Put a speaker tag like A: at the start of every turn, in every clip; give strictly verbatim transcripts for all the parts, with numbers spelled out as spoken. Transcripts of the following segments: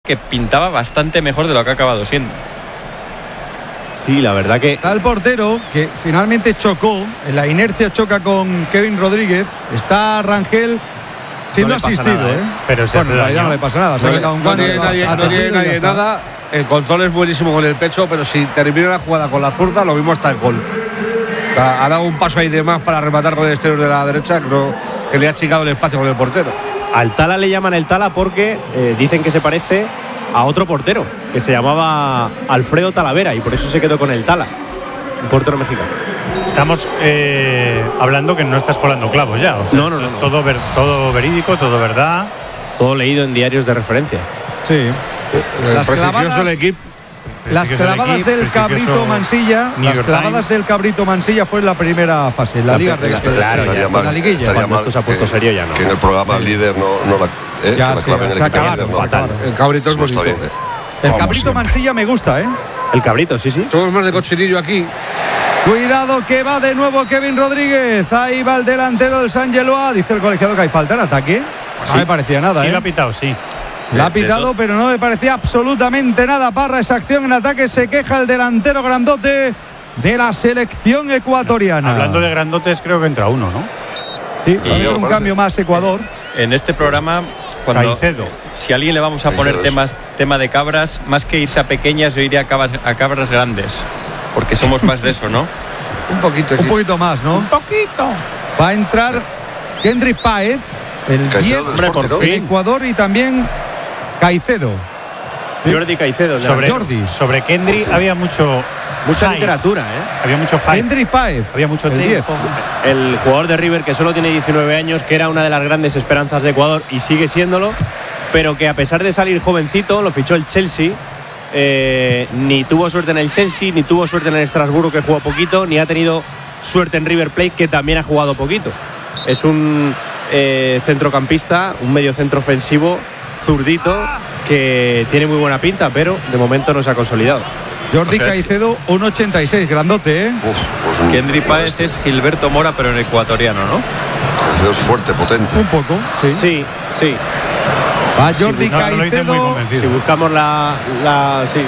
A: que pintaba bastante mejor de lo que ha acabado siendo.
B: Sí, la verdad que...
C: Está el portero que finalmente chocó, en la inercia choca con Kevin Rodríguez. Está Rangel siendo
B: no
C: asistido,
B: nada,
C: ¿eh?
B: ¿eh?
D: Pero
C: bueno, en realidad no le pasa nada. Se
E: no,
C: ha quitado un
E: no
C: guante,
E: tiene nadie,
C: ha
E: no tiene
C: atendido y ya
E: nadie
C: está.
E: nada. El control es buenísimo con el pecho, pero si termina la jugada con la zurda, lo mismo está el gol. O sea, ha dado un paso ahí de más para rematar con el exterior de la derecha, creo que le ha achicado el espacio con el portero.
B: Al Tala le llaman el Tala porque eh, dicen que se parece a otro portero que se llamaba Alfredo Talavera y por eso se quedó con el Tala, un portero mexicano.
D: Estamos eh, hablando que no estás colando clavos ya. O sea,
B: no, no, no, no.
D: Todo, ver, todo verídico, todo verdad.
B: Todo leído en diarios de referencia.
C: Sí. Las clavadas,
E: del equipo.
C: las clavadas del Cabrito Mansilla,
D: New
C: las
D: York
C: clavadas
D: Times.
C: del Cabrito Mansilla fue en la primera fase, en la,
B: La
C: Liga
B: primera,
C: Regate.
B: claro,
F: estaría
B: ya,
F: mal,
C: la liguilla.
F: estaría
B: Cuando
F: mal
B: esto se ha puesto
F: que,
B: serio ya no.
F: que en el programa líder no, no la, eh,
C: Ya,
F: la
C: sí,
F: clave en el
C: se
F: equipo
C: acabaron,
F: líder, no.
C: fatal.
E: El cabrito es
F: No está
E: bonito.
F: bien.
C: El
F: Como
C: Cabrito
F: siempre.
C: Mansilla me gusta, ¿eh?
B: El Cabrito, sí, sí.
E: Somos más de cochinillo aquí.
C: Cuidado que va de nuevo Kevin Rodríguez. Ahí va el delantero del San Geloa. Dice el colegiado que hay falta en ataque. No
D: Sí.
C: me parecía nada,
D: Sí,
C: ¿eh?
D: lo ha pitado, sí.
C: La ha
A: De- de
C: pitado,
A: todo.
C: pero no me parecía absolutamente nada. Parra esa acción en ataque. Se queja el delantero grandote de la selección ecuatoriana.
D: Hablando de grandotes, creo que entra uno, ¿no?
C: Sí, va a
F: Sí,
C: haber
F: me
C: un
F: parece.
C: cambio más Ecuador.
A: En este programa, cuando
D: Caicedo.
A: si a alguien le vamos a poner
F: Caicedo,
A: temas, tema de cabras, más que irse a pequeñas, yo iría a cabras, a cabras grandes, porque somos más de eso, ¿no?
E: Un poquito,
C: Un
E: sí.
C: poquito más, ¿no?
D: Poquito.
C: Va a entrar Kendry Páez, el
F: Caicedo
C: diez
F: del
B: Hombre,
F: Sporting,
B: por
F: ¿no?
C: en
B: fin.
C: Ecuador, y también Caicedo. Sí.
B: Jordi Caicedo. el
D: Sobre,
B: delantero.
C: Jordi.
D: sobre Kendry había mucho.
B: Mucha
D: hype.
B: literatura, ¿eh?
D: Había mucho hype.
C: Kendry Páez.
D: Había mucho
C: el diez.
D: tiempo.
B: El jugador de River que solo tiene diecinueve años, que era una de las grandes esperanzas de Ecuador y sigue siéndolo, pero que a pesar de salir jovencito, lo fichó el Chelsea. Eh, ni tuvo suerte en el Chelsea, ni tuvo suerte en el Estrasburgo, que jugó poquito, ni ha tenido suerte en River Plate, que también ha jugado poquito. Es un eh, centrocampista, un medio centro ofensivo, zurdito, que tiene muy buena pinta, pero de momento no se ha consolidado.
C: Jordi
A: O sea, es-
C: Caicedo, un ochenta y seis, grandote, ¿eh?
F: Uf, pues un-
A: Kendry Páez
F: este.
A: es Gilberto Mora, pero en ecuatoriano, ¿no?
F: Caicedo es fuerte, potente.
C: Un poco, sí.
B: Sí, sí.
C: Va Jordi
D: No, no lo hice muy
C: Caicedo.
D: convencido.
B: Si buscamos la, la, sí,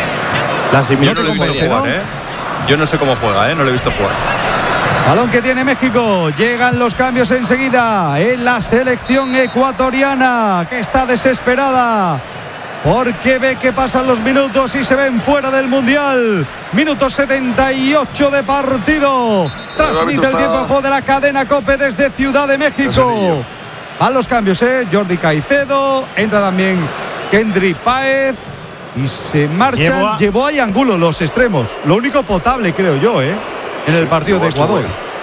B: la
A: Yo
B: similitud.
A: no lo he visto
C: convence,
A: jugar,
C: ¿no?
A: ¿eh? Yo no sé cómo juega, ¿eh? No lo he visto jugar.
C: Balón que tiene México. Llegan los cambios enseguida en la selección ecuatoriana, que está desesperada porque ve que pasan los minutos y se ven fuera del Mundial. Minuto setenta y ocho de partido. Transmite el
F: está-
C: tiempo de juego de la cadena COPE desde Ciudad de México.
F: Casemiro.
C: A los cambios, ¿eh? Jordi Caicedo. Entra también Kendry Páez. Y se marchan.
D: Llevo a-
C: Llevó a Angulo los extremos. Lo único potable, creo yo, ¿eh? En el partido de
F: Estuvo
C: Ecuador.
F: bien.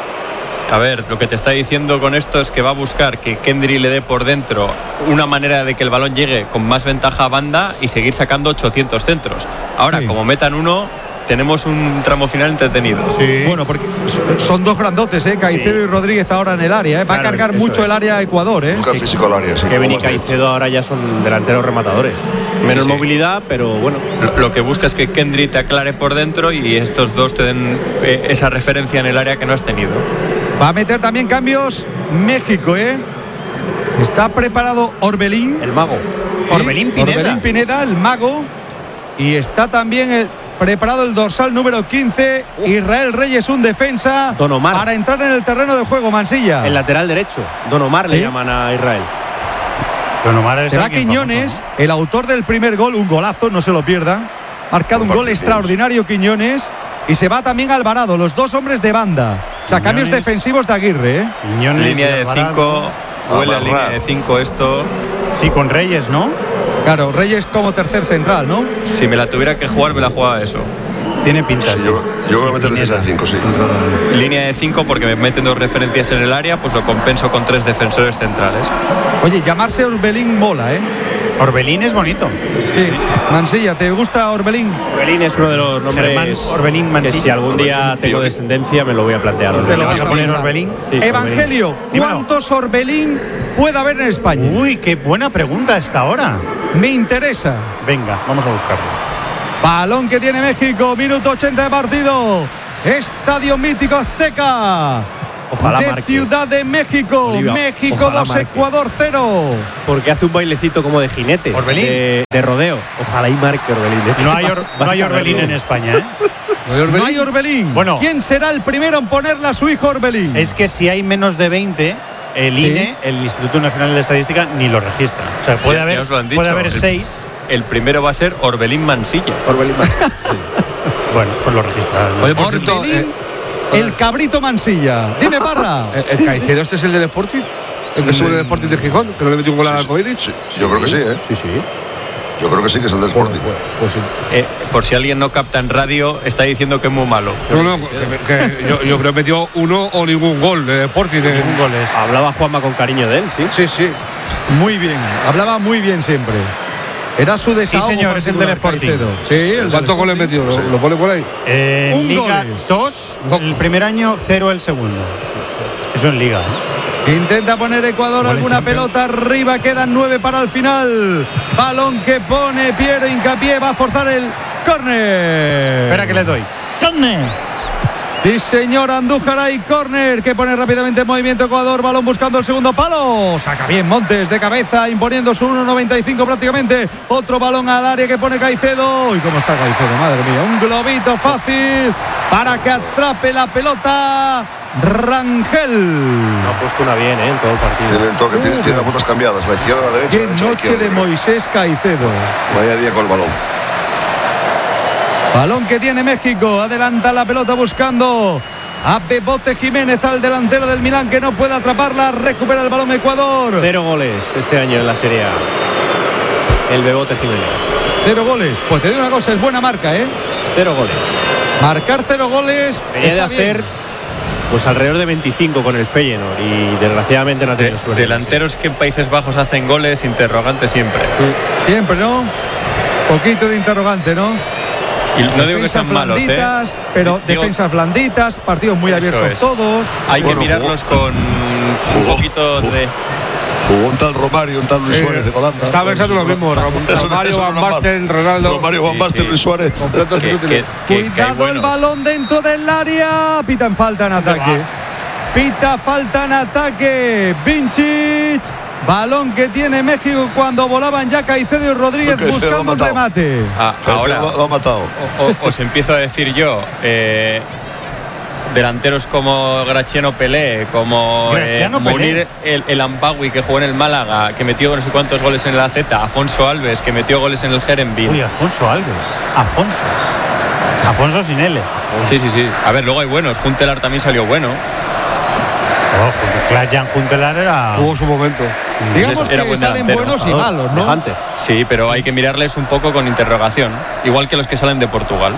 A: A ver, lo que te está diciendo con esto es que va a buscar que Kendry le dé por dentro una manera de que el balón llegue con más ventaja a banda y seguir sacando ochocientos centros. Ahora,
C: Sí.
A: como metan uno, tenemos un tramo final entretenido.
C: Bueno, porque so- son dos grandotes, ¿eh? Caicedo
B: Sí.
C: y Rodríguez ahora en el área, ¿eh? Va
B: Claro,
C: a cargar
B: eso
C: mucho
B: es.
C: el área a Ecuador, ¿eh?
F: Nunca físico al área, sí.
B: Kevin y
F: como más
B: Caicedo ahora ya son delanteros rematadores. Menos
A: Sí, sí.
B: movilidad, pero bueno.
A: Lo, lo que busca es que Kendry te aclare por dentro y estos dos te den eh, esa referencia en el área que no has tenido.
C: Va a meter también cambios México, ¿eh? Está preparado Orbelín.
B: El mago.
C: ¿sí?
D: Orbelín Pineda.
C: Orbelín Pineda, el mago. Y está también el- preparado el dorsal número quince, Israel Reyes, un defensa.
B: Don Omar.
C: Para entrar en el terreno de juego, Mansilla.
B: El lateral derecho. Don Omar le
C: ¿Sí?
B: llaman a Israel.
D: Don Omar es
C: Será
D: alguien
C: Quiñones,
D: famoso,
C: el autor del primer gol, un golazo, no se lo pierda. Marcado un
F: Buen
C: gol
F: partido.
C: extraordinario Quiñones. Y se va también Alvarado, los dos hombres de banda. O sea, cambios
D: Quiñones.
C: defensivos de Aguirre, ¿eh?
D: ¿no? Quiñones,
A: Línea de
D: Alvarado.
A: cinco, huele a
F: Amarra.
A: línea de cinco esto.
D: Sí, con Reyes, ¿no?
C: Claro, Reyes como tercer central, ¿no?
A: Si me la tuviera que jugar, me la jugaba eso.
D: Tiene pinta.
F: Sí,
D: sí.
F: yo, yo voy a meter defensa de cinco, sí.
A: Línea de cinco porque me meten dos referencias en el área, pues lo compenso con tres defensores centrales.
C: Oye, llamarse Orbelín mola, ¿eh?
D: Orbelín es bonito.
C: Sí. Mansilla, ¿te gusta Orbelín?
B: Orbelín es uno de los nombres
D: Germán Orbelín
B: que
D: Mansilla.
B: si algún día
F: Orbelín,
B: tengo
F: Piovi.
B: descendencia me lo voy a plantear.
C: Te
B: Orbelín.
C: lo
D: vas
C: vas
D: a
C: a
D: poner
C: pensar.
D: Orbelín?
B: Sí,
C: Evangelio,
D: Dímelo.
C: ¿cuántos Orbelín puede haber en España?
D: Uy, qué buena pregunta esta hora.
C: Me interesa.
D: Venga, vamos a buscarlo.
C: Balón que tiene México, minuto ochenta de partido. Estadio Mítico Azteca.
B: Ojalá
C: de
B: marque.
C: Ciudad de México.
B: Oliva,
C: México
B: ojalá
C: dos,
B: marque.
C: Ecuador cero.
B: Porque hace un bailecito como de jinete.
D: Orbelín.
B: De, de rodeo. Ojalá y marque Orbelín.
D: No hay, or- no hay
B: Vas a
D: Orbelín
B: verlo.
D: en España, ¿eh?
C: No hay Orbelín.
D: Bueno.
C: ¿Quién será el primero en ponerle a su hijo Orbelín?
D: Es que si hay menos de veinte, el I N E, el Instituto Nacional de Estadística, ni lo registra. O sea, puede
A: Ya- ya
D: haber,
A: os lo han dicho.
D: puede haber
A: El-
D: seis.
A: El primero va a ser Orbelín Mansilla.
B: Orbelín marque.
D: Bueno, pues lo registrarán.
E: Oye, por cierto,
C: Orbelín,
E: eh,
C: el cabrito Mansilla. Dime, Parra.
E: eh, ¿el Caicedo este es el del Sporting? ¿El que sube del Sporting de Gijón? ¿Que no le metió un gol al Arcoiris?
F: Sí, yo creo que sí, ¿eh?
B: Sí, sí.
F: Yo creo que sí que es el del Sporting.
E: Pues sí.
A: Eh, por si alguien no capta en radio, está diciendo que es muy malo.
E: No, no, que, que yo, yo creo que metió uno o ningún gol de Sporting. De,
D: Ningún gol es.
B: Hablaba Juanma con cariño de él, sí.
E: Sí, sí.
C: Muy bien. Hablaba muy bien siempre. Era su desahogo.
D: señor, es el del
C: particular,
D: Sporting.
C: Caicedo. Sí, el del
E: ¿Cuántos goles
C: Sporting.
E: metió? ¿Lo,
F: Sí.
E: lo pone por ahí?
D: Eh, en
C: Un
D: Liga
C: goles.
D: dos, el primer año, cero el segundo. Eso en Liga. ¿eh?
C: Intenta poner Ecuador
D: Gol en
C: alguna
D: Champions.
C: pelota arriba, quedan nueve para el final. Balón que pone Piero Hincapié, va a forzar el córner.
D: Espera que le doy.
C: Sí, señor, Andújar y córner que pone rápidamente en movimiento Ecuador. Balón buscando el segundo palo. Saca bien Montes de cabeza, imponiendo su uno noventa y cinco prácticamente. Otro balón al área que pone Caicedo. ¿Y cómo está Caicedo? Madre mía, un globito fácil para que atrape la pelota Rangel.
B: No ha puesto una bien, ¿eh? En todo el partido.
F: Tiene el toque, tiene, tiene las botas cambiadas. La izquierda, la derecha.
C: Qué
F: la derecha, la
C: noche
F: izquierda,
C: de
F: yo creo.
C: Moisés Caicedo.
F: Vaya día con el balón.
C: Balón que tiene México. Adelanta la pelota buscando a Bebote Jiménez, al delantero del Milán, que no puede atraparla. Recupera el balón Ecuador.
B: Cero goles este año en la Serie A. El Bebote Jiménez.
C: Cero goles. Pues te digo una cosa, es buena marca, ¿eh?
B: Cero goles.
C: Marcar cero goles.
B: Venía de
C: está
B: hacer
C: bien.
B: pues alrededor de veinticinco con el Feyenoord y desgraciadamente no ha
A: De-
B: tenido suerte.
A: delanteros que en Países Bajos hacen goles, interrogante siempre.
C: Siempre, ¿no? Poquito de interrogante, ¿no?
A: Y no digo que
C: Defensas
A: sean malos, ¿eh?
C: blanditas, pero
A: Digo,
C: defensas blanditas, partidos muy
A: Eso
C: abiertos
A: es.
C: todos.
A: hay
F: Bueno,
A: que mirarlos
F: jugó-
A: con un
F: jugó-
A: poquito
F: jugó-
A: de...
F: Jugó un tal Romario, un tal Luis
E: Eh,
F: Suárez de Holanda.
E: estaba pensando lo mismo, Rom-
F: Eso-
E: Romario,
F: eso no
E: Van
F: es normal.
E: Basten, Ronaldo.
F: Romario, Van
A: Sí,
F: Basten,
A: sí.
F: Luis Suárez.
E: Completos
A: que-
E: inútiles.
A: que- que- que hay
C: Cuidado el
A: buenos.
C: balón dentro del área. Pitan falta en ataque. Pita falta en ataque. Vincic. Balón que tiene México cuando volaban ya Caicedo y Rodríguez
F: Caicedo lo ha
C: buscando un
F: matado.
C: remate.
A: Ah,
F: Caicedo
A: ahora
F: lo, lo ha matado.
A: o- o- os empiezo a decir yo, eh, delanteros como Graciano Pelé, como eh,
D: Graciano Pelé.
A: Munir el, el Ambawi, que jugó en el Málaga, que metió no sé cuántos goles en el A Z, Afonso Alves, que metió goles en el Herenveen.
D: Uy, Afonso Alves. Afonso. Afonso sin L.
A: Sí, sí, sí. A ver, luego hay buenos. Juntelar también salió bueno.
D: Ojo, Klaas-Jan Juntelar era.
E: Tuvo su momento.
C: Digamos
A: era
C: que
A: buen
C: salen
A: delantero,
C: buenos y
B: Jugador
C: malos,
B: de
C: ¿no?
B: Hunter.
A: Sí, pero hay que mirarles un poco con interrogación. Igual que los que salen de Portugal.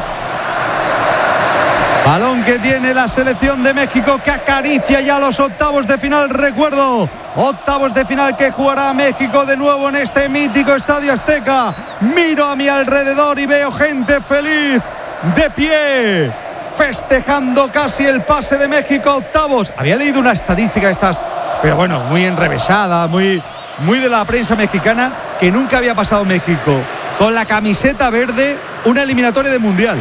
C: Balón que tiene la selección de México, que acaricia ya los octavos de final. Recuerdo, octavos de final que jugará México de nuevo en este mítico Estadio Azteca. Miro a mi alrededor y veo gente feliz, de pie, festejando casi el pase de México a octavos. Había leído una estadística de estas, pero bueno, muy enrevesada, muy, muy de la prensa mexicana, que nunca había pasado México con la camiseta verde una eliminatoria de Mundial.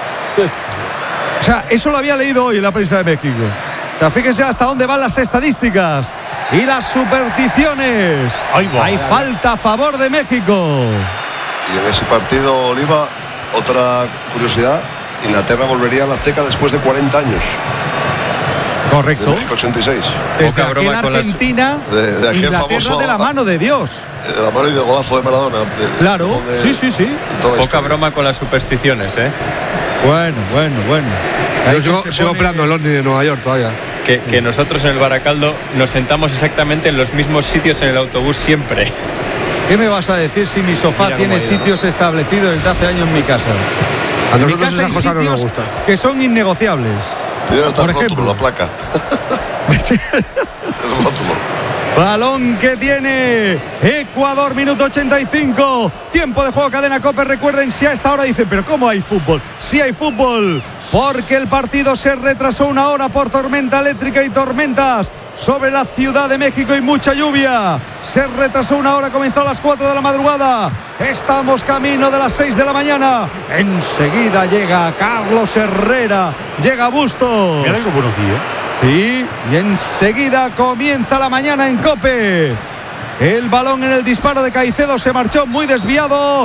C: O sea, eso lo había leído hoy en la prensa de México. O sea, fíjense hasta dónde van las estadísticas y las supersticiones.
D: Ay, va.
C: Hay falta a favor de México.
F: Y en ese partido, Oliva, otra curiosidad, Inglaterra volvería a la Azteca después de cuarenta años. De
C: Correcto.
F: México ochenta y seis.
C: Desde
A: Poca
C: aquel
A: broma con las-
C: Argentina,
F: De- de aquel
C: Inglaterra
F: famoso-
C: de la mano de Dios.
F: De la mano y del golazo de Maradona. de-
C: Claro,
F: de-
C: sí, sí, sí.
F: de toda la
A: Poca
F: historia.
A: broma con las supersticiones, ¿eh?
C: Bueno, bueno, bueno. Ahí
E: Yo sigo,
C: se
E: sigo
C: pone-
E: esperando el Omni de Nueva York todavía.
A: Que, que nosotros en el Baracaldo nos sentamos exactamente en los mismos sitios en el autobús siempre.
C: ¿Qué me vas a decir si mi sofá
B: Mira
C: tiene
B: cómo ha ido,
C: sitios establecidos desde hace años en mi casa?
E: A
C: En mi
E: nosotros
C: casa hay
E: esas cosas no nos
C: sitios
E: gustan.
C: que son innegociables.
F: Tiene hasta
C: Por
F: el rótulo,
C: ejemplo.
F: la placa. Es el rótulo.
C: Balón que tiene Ecuador, minuto ochenta y cinco. Tiempo de juego, cadena COPE. Recuerden, si a esta hora dicen, pero ¿cómo hay fútbol? Sí hay fútbol, porque el partido se retrasó una hora por tormenta eléctrica y tormentas sobre la Ciudad de México y mucha lluvia. Se retrasó una hora, comenzó a las cuatro de la madrugada. Estamos camino de las seis de la mañana. Enseguida llega Carlos Herrera, llega Bustos.
D: Mira algo buenos días.
C: Sí, y enseguida comienza la mañana en COPE. El balón en el disparo de Caicedo se marchó muy desviado.